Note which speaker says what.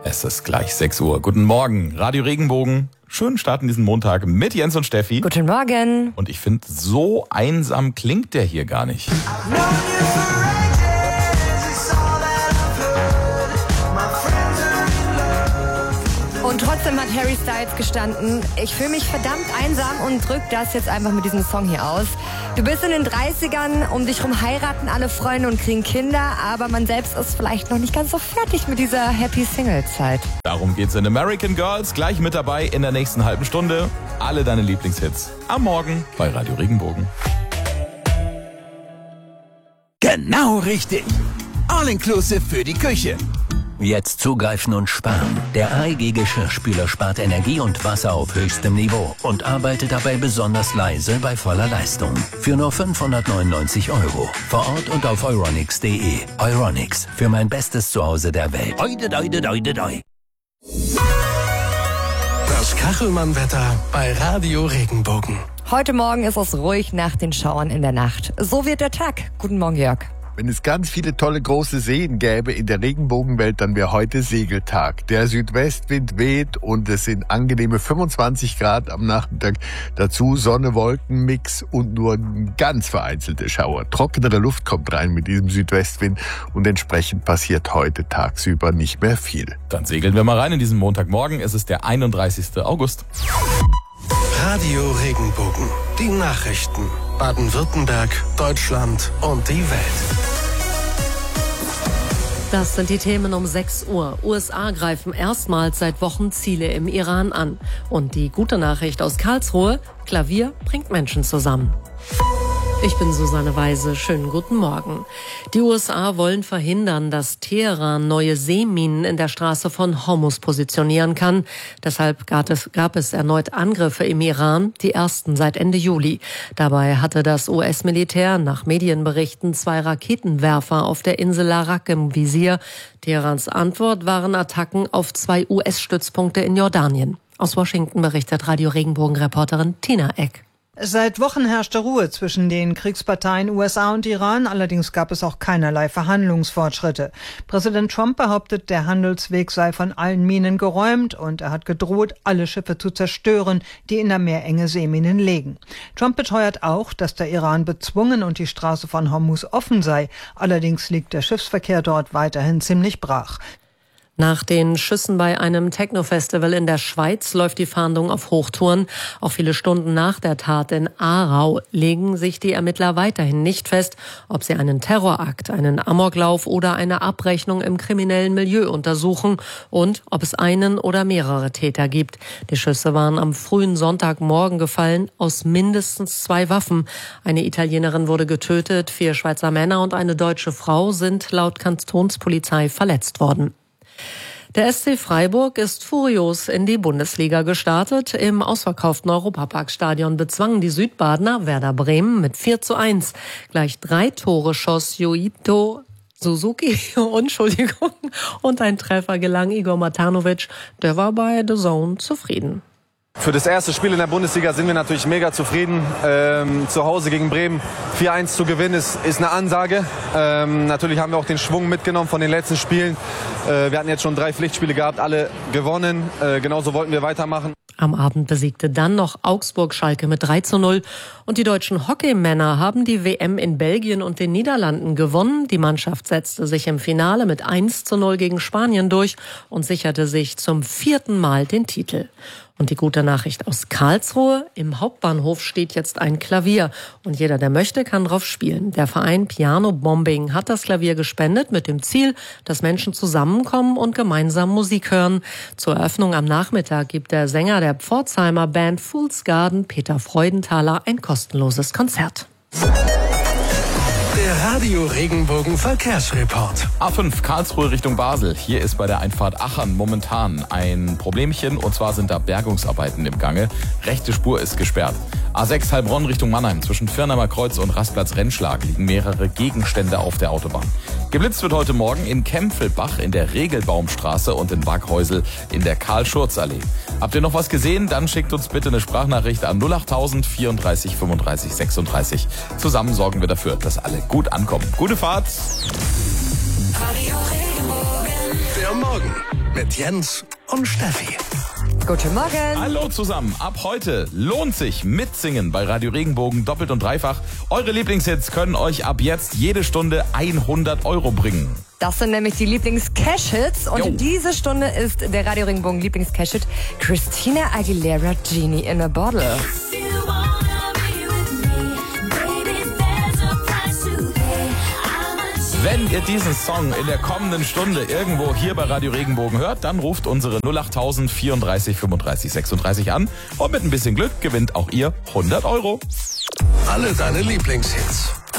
Speaker 1: Es ist gleich 6 Uhr. Guten Morgen, Radio Regenbogen. Schönen Start in diesen Montag mit Jens und Steffi.
Speaker 2: Guten Morgen.
Speaker 1: Und ich finde, so einsam klingt der hier gar nicht.
Speaker 2: Und trotzdem hat Harry Styles gestanden, ich fühle mich verdammt einsam und drück das jetzt einfach mit diesem Song hier aus. Du bist in den 30ern, um dich rum heiraten alle Freunde und kriegen Kinder, aber man selbst ist vielleicht noch nicht ganz so fertig mit dieser Happy-Single-Zeit.
Speaker 1: Darum geht's in American Girls, gleich mit dabei in der nächsten halben Stunde. Alle deine Lieblingshits am Morgen bei Radio Regenbogen.
Speaker 3: Genau richtig. All-inclusive für die Küche.
Speaker 4: Jetzt zugreifen und sparen. Der AEG Geschirrspüler spart Energie und Wasser auf höchstem Niveau und arbeitet dabei besonders leise bei voller Leistung. Für nur 599 €. Vor Ort und auf euronics.de. Euronics, für mein bestes Zuhause der Welt. Oide, doide, doide, doi.
Speaker 3: Das Kachelmann-Wetter bei Radio Regenbogen.
Speaker 2: Heute Morgen ist es ruhig nach den Schauern in der Nacht. So wird der Tag. Guten Morgen, Jörg.
Speaker 5: Wenn es ganz viele tolle große Seen gäbe in der Regenbogenwelt, dann wäre heute Segeltag. Der Südwestwind weht und es sind angenehme 25 Grad am Nachmittag. Dazu Sonne-Wolken-Mix und nur ganz vereinzelte Schauer. Trockenere Luft kommt rein mit diesem Südwestwind und entsprechend passiert heute tagsüber nicht mehr viel.
Speaker 1: Dann segeln wir mal rein in diesen Montagmorgen. Es ist der 31. August.
Speaker 3: Radio Regenbogen. Die Nachrichten. Baden-Württemberg, Deutschland und die Welt.
Speaker 6: Das sind die Themen um 6 Uhr. USA greifen erstmals seit Wochen Ziele im Iran an. Und die gute Nachricht aus Karlsruhe: Klavier bringt Menschen zusammen. Ich bin Susanne Weise. Schönen guten Morgen. Die USA wollen verhindern, dass Teheran neue Seeminen in der Straße von Hormuz positionieren kann. Deshalb gab es erneut Angriffe im Iran, die ersten seit Ende Juli. Dabei hatte das US-Militär nach Medienberichten 2 Raketenwerfer auf der Insel Larak im Visier. Teherans Antwort waren Attacken auf 2 US-Stützpunkte in Jordanien. Aus Washington berichtet Radio Regenbogen-Reporterin Tina Eck.
Speaker 7: Seit Wochen herrschte Ruhe zwischen den Kriegsparteien USA und Iran, allerdings gab es auch keinerlei Verhandlungsfortschritte. Präsident Trump behauptet, der Handelsweg sei von allen Minen geräumt und er hat gedroht, alle Schiffe zu zerstören, die in der Meerenge Seeminen legen. Trump beteuert auch, dass der Iran bezwungen und die Straße von Hormuz offen sei, allerdings liegt der Schiffsverkehr dort weiterhin ziemlich brach.
Speaker 6: Nach den Schüssen bei einem Techno-Festival in der Schweiz läuft die Fahndung auf Hochtouren. Auch viele Stunden nach der Tat in Aarau legen sich die Ermittler weiterhin nicht fest, ob sie einen Terrorakt, einen Amoklauf oder eine Abrechnung im kriminellen Milieu untersuchen und ob es einen oder mehrere Täter gibt. Die Schüsse waren am frühen Sonntagmorgen gefallen aus mindestens 2 Waffen. Eine Italienerin wurde getötet, 4 Schweizer Männer und eine deutsche Frau sind laut Kantonspolizei verletzt worden. Der SC Freiburg ist furios in die Bundesliga gestartet. Im ausverkauften Europaparkstadion bezwangen die Südbadener Werder Bremen mit 4:1. Gleich 3 Tore schoss Yuito Suzuki, und ein Treffer gelang Igor Matanovic. Der war bei The Zone zufrieden.
Speaker 8: Für das erste Spiel in der Bundesliga sind wir natürlich mega zufrieden. Zu Hause gegen Bremen 4:1 zu gewinnen ist eine Ansage. Natürlich haben wir auch den Schwung mitgenommen von den letzten Spielen. Wir hatten jetzt schon 3 Pflichtspiele gehabt, alle gewonnen. Genauso wollten wir weitermachen.
Speaker 6: Am Abend besiegte dann noch Augsburg Schalke mit 3:0. Und die deutschen Hockeymänner haben die WM in Belgien und den Niederlanden gewonnen. Die Mannschaft setzte sich im Finale mit 1:0 gegen Spanien durch und sicherte sich zum 4. Mal den Titel. Und die gute Nachricht aus Karlsruhe: Im Hauptbahnhof steht jetzt ein Klavier. Und jeder, der möchte, kann drauf spielen. Der Verein Piano Bombing hat das Klavier gespendet mit dem Ziel, dass Menschen zusammenkommen und gemeinsam Musik hören. Zur Eröffnung am Nachmittag gibt der Sänger der Pforzheimer Band Fool's Garden, Peter Freudenthaler, ein kostenloses Konzert.
Speaker 3: Der Radio Regenbogen Verkehrsreport.
Speaker 1: A5 Karlsruhe Richtung Basel. Hier ist bei der Einfahrt Achern momentan ein Problemchen, und zwar sind da Bergungsarbeiten im Gange. Rechte Spur ist gesperrt. A6 Heilbronn Richtung Mannheim. Zwischen Firnheimer Kreuz und Rastplatz Rennschlag liegen mehrere Gegenstände auf der Autobahn. Geblitzt wird heute Morgen in Kempfelbach in der Regelbaumstraße und in Waghäusel in der Karl-Schurz-Allee. Habt ihr noch was gesehen? Dann schickt uns bitte eine Sprachnachricht an 08000 34 35 36. Zusammen sorgen wir dafür, dass alle gut ankommen. Gute Fahrt!
Speaker 3: Der Morgen mit Jens und Steffi.
Speaker 2: Guten Morgen.
Speaker 1: Hallo zusammen. Ab heute lohnt sich mitsingen bei Radio Regenbogen doppelt und dreifach. Eure Lieblingshits können euch ab jetzt jede Stunde 100 € bringen.
Speaker 2: Das sind nämlich die Lieblings-Cash-Hits. Und
Speaker 1: Jo.
Speaker 2: diese Stunde ist der Radio Regenbogen Lieblings-Cash-Hit Christina Aguilera, Genie in a Bottle.
Speaker 1: Wenn ihr diesen Song in der kommenden Stunde irgendwo hier bei Radio Regenbogen hört, dann ruft unsere 08000 34 35 36 an und mit ein bisschen Glück gewinnt auch ihr 100 €.
Speaker 3: Alle deine Lieblingshits.